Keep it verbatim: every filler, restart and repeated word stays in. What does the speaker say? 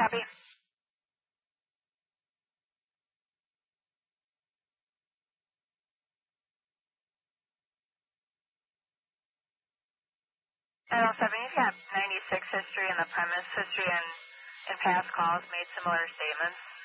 Copy. And also, I mean, you've got ninety-six history and the premise history and in past calls made similar statements.